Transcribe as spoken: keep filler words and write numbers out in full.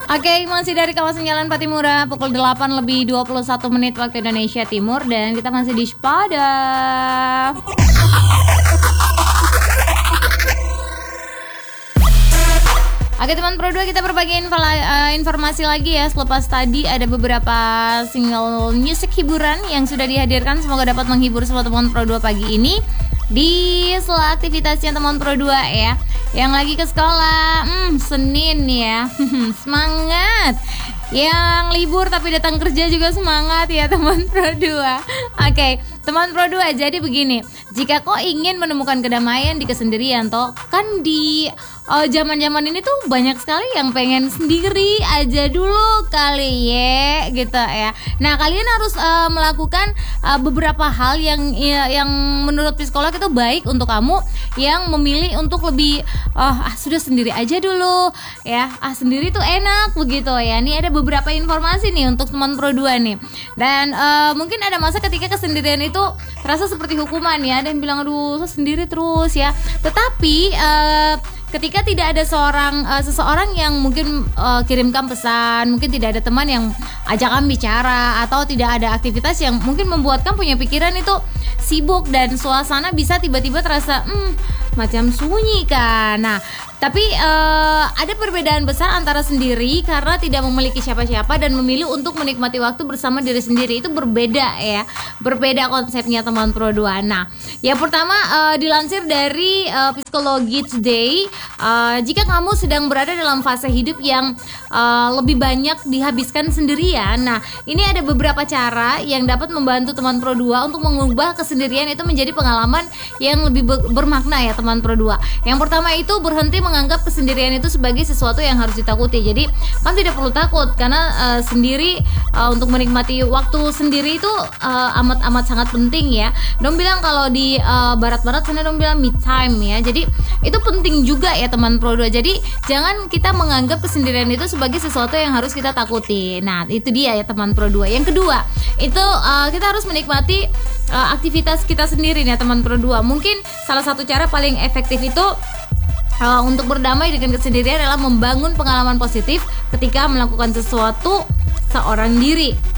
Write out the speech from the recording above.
Oke, masih dari kawasan Jalan Patimura, pukul delapan lebih dua puluh satu menit waktu Indonesia Timur. Dan kita masih di Spada. Oke teman Pro dua, kita berbagi info, uh, informasi lagi ya. Selepas tadi ada beberapa single musik hiburan yang sudah dihadirkan. Semoga dapat menghibur semua teman Pro dua pagi ini di sela aktivitasnya teman Pro dua ya. Yang lagi ke sekolah, hmm, Senin ya. Semangat. Yang libur tapi datang kerja juga semangat ya teman Pro dua. Oke, teman Pro dua, jadi begini. Jika kau ingin menemukan kedamaian di kesendirian toh, kan di uh, zaman-zaman ini tuh banyak sekali yang pengen sendiri aja dulu kali ya, gitu ya. Nah, kalian harus uh, melakukan uh, beberapa hal yang ya, yang menurut psikolog itu baik untuk kamu yang memilih untuk lebih oh, ah sudah sendiri aja dulu ya. Ah sendiri tuh enak begitu ya. Nih ada beberapa informasi nih untuk teman Pro dua nih. Dan uh, mungkin ada masa ketika kesendirian itu terasa seperti hukuman ya. Ada yang bilang aduh saya sendiri terus ya. Tetapi uh, ketika tidak ada seorang uh, seseorang yang mungkin uh, kirimkan pesan, mungkin tidak ada teman yang ajakkan bicara, atau tidak ada aktivitas yang mungkin membuatkan punya pikiran itu sibuk dan suasana bisa tiba-tiba terasa hmm, macam sunyi kan. Nah, tapi uh, ada perbedaan besar antara sendiri karena tidak memiliki siapa-siapa dan memilih untuk menikmati waktu bersama diri sendiri. Itu berbeda ya, berbeda konsepnya teman Pro dua. Nah, yang pertama uh, dilansir dari uh, Psikologi Today, uh, jika kamu sedang berada dalam fase hidup yang uh, lebih banyak dihabiskan sendirian, nah ini ada beberapa cara yang dapat membantu teman Pro dua untuk mengubah kesendirian itu menjadi pengalaman yang lebih bermakna ya teman Pro dua. Yang pertama itu berhenti menganggap kesendirian itu sebagai sesuatu yang harus ditakuti. Jadi kan tidak perlu takut karena uh, sendiri uh, untuk menikmati waktu sendiri itu uh, amat-amat sangat penting ya. Dong bilang kalau di uh, barat-barat sana dong bilang me time ya. Jadi itu penting juga ya teman Pro dua. Jadi jangan kita menganggap kesendirian itu sebagai sesuatu yang harus kita takuti. Nah, itu dia ya teman Pro dua. Yang kedua, itu uh, kita harus menikmati uh, aktivitas kita sendiri ya teman Pro dua. Mungkin salah satu cara paling efektif itu Uh, untuk berdamai dengan kesendirian adalah membangun pengalaman positif ketika melakukan sesuatu seorang diri.